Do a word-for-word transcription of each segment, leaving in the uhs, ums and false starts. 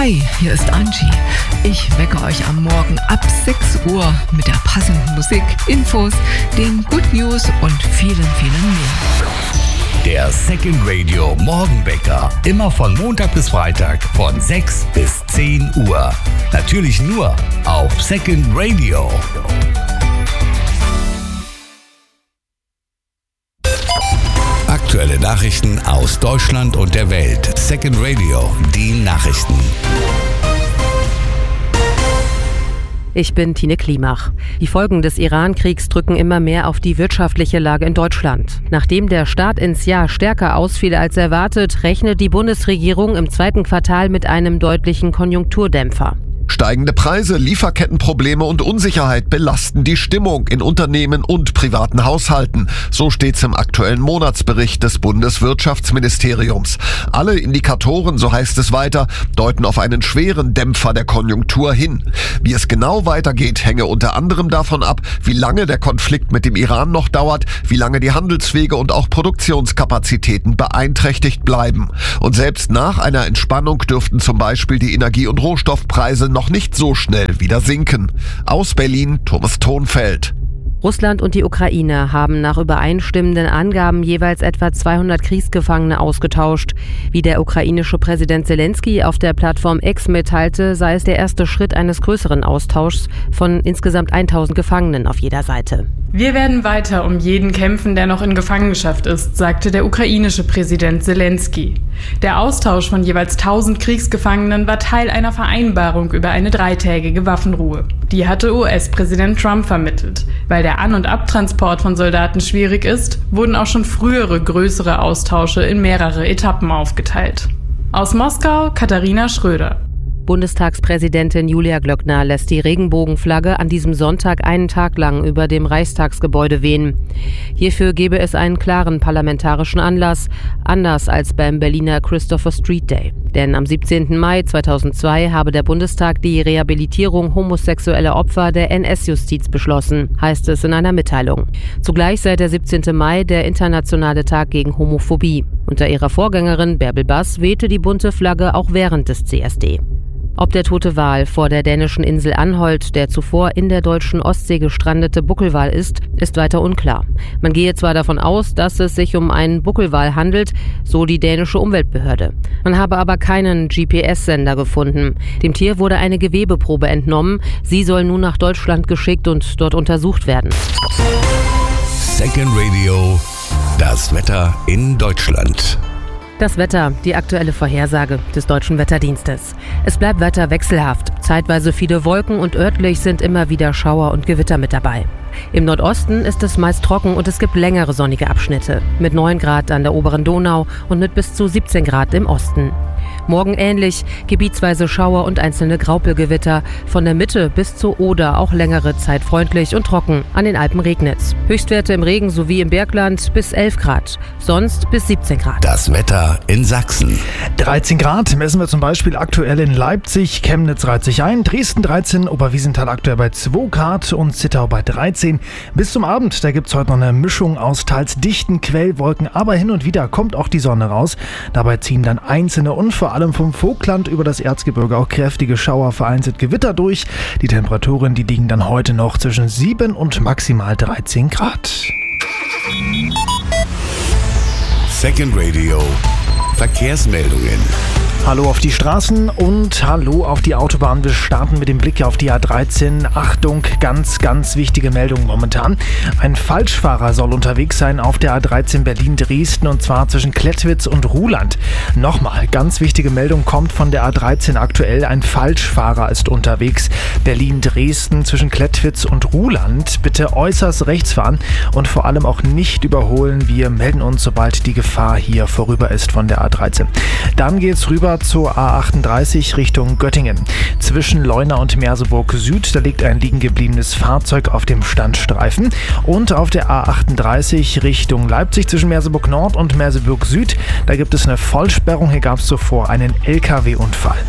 Hi, hier ist Angie. Ich wecke euch am Morgen ab sechs Uhr mit der passenden Musik, Infos, den Good News und vielen, vielen mehr. Der Second Radio Morgenwecker. Immer von Montag bis Freitag von sechs bis zehn Uhr. Natürlich nur auf Second Radio. Aktuelle Nachrichten aus Deutschland und der Welt. Second Radio, die Nachrichten. Ich bin Tine Klimach. Die Folgen des Iran-Kriegs drücken immer mehr auf die wirtschaftliche Lage in Deutschland. Nachdem der Start ins Jahr stärker ausfiel als erwartet, rechnet die Bundesregierung im zweiten Quartal mit einem deutlichen Konjunkturdämpfer. Steigende Preise, Lieferkettenprobleme und Unsicherheit belasten die Stimmung in Unternehmen und privaten Haushalten. So steht's im aktuellen Monatsbericht des Bundeswirtschaftsministeriums. Alle Indikatoren, so heißt es weiter, deuten auf einen schweren Dämpfer der Konjunktur hin. Wie es genau weitergeht, hänge unter anderem davon ab, wie lange der Konflikt mit dem Iran noch dauert, wie lange die Handelswege und auch Produktionskapazitäten beeinträchtigt bleiben. Und selbst nach einer Entspannung dürften zum Beispiel die Energie- und Rohstoffpreise noch nicht so schnell wieder sinken. Aus Berlin, Thomas Thonfeld. Russland und die Ukraine haben nach übereinstimmenden Angaben jeweils etwa zweihundert Kriegsgefangene ausgetauscht. Wie der ukrainische Präsident Zelensky auf der Plattform X mitteilte, sei es der erste Schritt eines größeren Austauschs von insgesamt tausend Gefangenen auf jeder Seite. Wir werden weiter um jeden kämpfen, der noch in Gefangenschaft ist, sagte der ukrainische Präsident Zelensky. Der Austausch von jeweils tausend Kriegsgefangenen war Teil einer Vereinbarung über eine dreitägige Waffenruhe. Die hatte U S-Präsident Trump vermittelt. Weil der An- und Abtransport von Soldaten schwierig ist, wurden auch schon frühere größere Austausche in mehrere Etappen aufgeteilt. Aus Moskau, Katharina Schröder. Bundestagspräsidentin Julia Glöckner lässt die Regenbogenflagge an diesem Sonntag einen Tag lang über dem Reichstagsgebäude wehen. Hierfür gebe es einen klaren parlamentarischen Anlass, anders als beim Berliner Christopher Street Day. Denn am siebzehnten Mai zweitausendzwei habe der Bundestag die Rehabilitierung homosexueller Opfer der N S-Justiz beschlossen, heißt es in einer Mitteilung. Zugleich sei der siebzehnte Mai der internationale Tag gegen Homophobie. Unter ihrer Vorgängerin Bärbel Bass wehte die bunte Flagge auch während des C S D. Ob der tote Wal vor der dänischen Insel Anholt der zuvor in der deutschen Ostsee gestrandete Buckelwal ist, ist weiter unklar. Man gehe zwar davon aus, dass es sich um einen Buckelwal handelt, so die dänische Umweltbehörde. Man habe aber keinen G P S-Sender gefunden. Dem Tier wurde eine Gewebeprobe entnommen. Sie soll nun nach Deutschland geschickt und dort untersucht werden. Second Radio, das Wetter in Deutschland. Das Wetter, die aktuelle Vorhersage des Deutschen Wetterdienstes. Es bleibt weiter wechselhaft. Zeitweise viele Wolken und örtlich sind immer wieder Schauer und Gewitter mit dabei. Im Nordosten ist es meist trocken und es gibt längere sonnige Abschnitte. Mit neun Grad an der oberen Donau und mit bis zu siebzehn Grad im Osten. Morgen ähnlich, gebietsweise Schauer und einzelne Graupelgewitter. Von der Mitte bis zur Oder auch längere Zeit freundlich und trocken. An den Alpen regnet's. Höchstwerte im Regen sowie im Bergland bis elf Grad. Sonst bis siebzehn Grad. Das Wetter in Sachsen. dreizehn Grad messen wir zum Beispiel aktuell in Leipzig. Chemnitz reiht sich ein. Dresden dreizehn, Oberwiesenthal aktuell bei zwei Grad und Zittau bei dreizehn. Bis zum Abend, da gibt's heute noch eine Mischung aus teils dichten Quellwolken, aber hin und wieder kommt auch die Sonne raus. Dabei ziehen dann einzelne und vor allem vom Vogtland über das Erzgebirge auch kräftige Schauer, vereinzelt Gewitter durch. Die Temperaturen, die liegen dann heute noch zwischen sieben und maximal dreizehn Grad. Second Radio, Verkehrsmeldungen. Hallo auf die Straßen und hallo auf die Autobahn. Wir starten mit dem Blick auf die A dreizehn. Achtung, ganz, ganz wichtige Meldung momentan. Ein Falschfahrer soll unterwegs sein auf der A dreizehn Berlin-Dresden und zwar zwischen Klettwitz und Ruhland. Nochmal, ganz wichtige Meldung kommt von der A dreizehn aktuell. Ein Falschfahrer ist unterwegs. Berlin-Dresden zwischen Klettwitz und Ruhland. Bitte äußerst rechts fahren und vor allem auch nicht überholen. Wir melden uns, sobald die Gefahr hier vorüber ist von der A dreizehn. Dann geht's rüber zur A achtunddreißig Richtung Göttingen. Zwischen Leuna und Merseburg Süd, da liegt ein liegen gebliebenes Fahrzeug auf dem Standstreifen. Und auf der A achtunddreißig Richtung Leipzig zwischen Merseburg Nord und Merseburg Süd, da gibt es eine Vollsperrung. Hier gab es zuvor einen L K W-Unfall.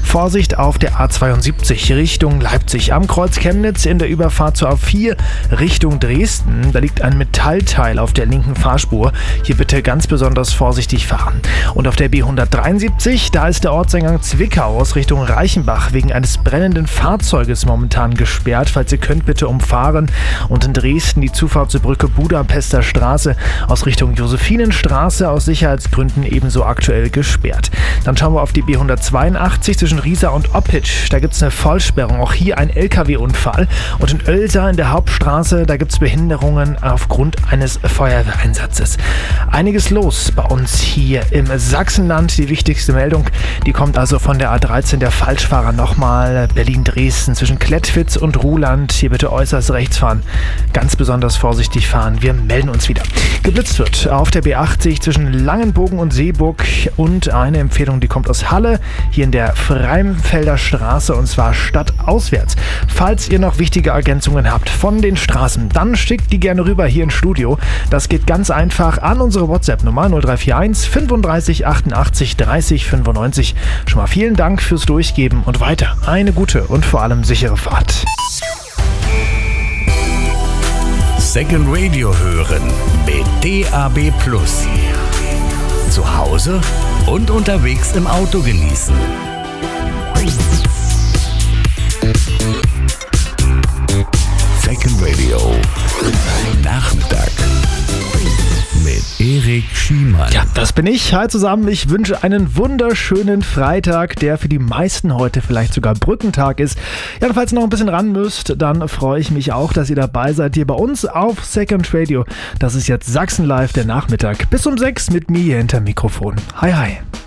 Vorsicht auf der A zweiundsiebzig Richtung Leipzig am Kreuz Chemnitz in der Überfahrt zur A vier Richtung Dresden. Da liegt ein Metallteil auf der linken Fahrspur. Hier bitte ganz besonders vorsichtig fahren. Und auf der B hundertdreiundsiebzig, da ist der Ortseingang Zwickau aus Richtung Reichenbach wegen eines brennenden Fahrzeuges momentan gesperrt. Falls ihr könnt, bitte umfahren. Und in Dresden die Zufahrt zur Brücke Budapester Straße aus Richtung Josephinenstraße aus Sicherheitsgründen ebenso aktuell gesperrt. Dann schauen wir auf die B hundertzweiundachtzig zwischen Riesa und Oppitsch. Da gibt es eine Vollsperrung. Auch hier ein L K W-Unfall. Und in Oelsa in der Hauptstraße, da gibt es Behinderungen aufgrund eines Feuerwehreinsatzes. Einiges los bei uns hier im Sachsenland. Die wichtigste Meldung, die kommt also von der A dreizehn, der Falschfahrer nochmal. Berlin-Dresden zwischen Klettwitz und Ruhland. Hier bitte äußerst rechts fahren. Ganz besonders vorsichtig fahren. Wir melden uns wieder. Geblitzt wird auf der B achtzig zwischen Langenbogen und Seeburg. Und eine Empfehlung, die kommt aus Halle, hier in der Freimfelder Straße, und zwar stadtauswärts. Falls ihr noch wichtige Ergänzungen habt von den Straßen, dann schickt die gerne rüber hier ins Studio. Das geht ganz einfach an unsere WhatsApp-Nummer null drei vier eins fünfunddreißig achtundachtzig dreißig fünfundneunzig. Schon mal vielen Dank fürs Durchgeben und weiter eine gute und vor allem sichere Fahrt. Second Radio hören mit D A B Plus. Zu Hause und unterwegs im Auto genießen. Second Radio Nachmittag mit Erik Schiemann. Ja, das bin ich. Hi zusammen. Ich wünsche einen wunderschönen Freitag, der für die meisten heute vielleicht sogar Brückentag ist. Ja, falls ihr noch ein bisschen ran müsst, dann freue ich mich auch, dass ihr dabei seid hier bei uns auf Second Radio. Das ist jetzt Sachsen Live, der Nachmittag. Bis um sechs mit mir hier hinterm Mikrofon. Hi, hi.